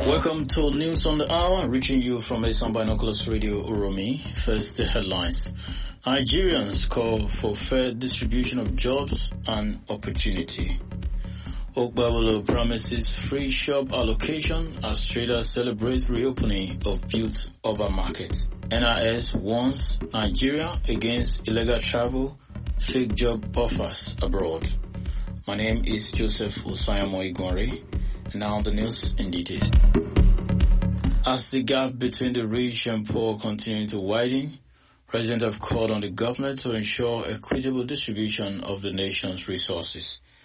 Welcome to News on the Hour, reaching you from Asan Binoculars Radio Uromi. First, the headlines. Nigerians call for fair distribution of jobs and opportunity. Ogbabolo promises free shop allocation as traders celebrate reopening of built urban market. NIS warns Nigeria against illegal travel, fake job offers abroad. My name is Joseph Osayamo Igore, and now the news in detail. As the gap between the rich and poor continues to widen, residents have called on the government to ensure equitable distribution of the nation's resources.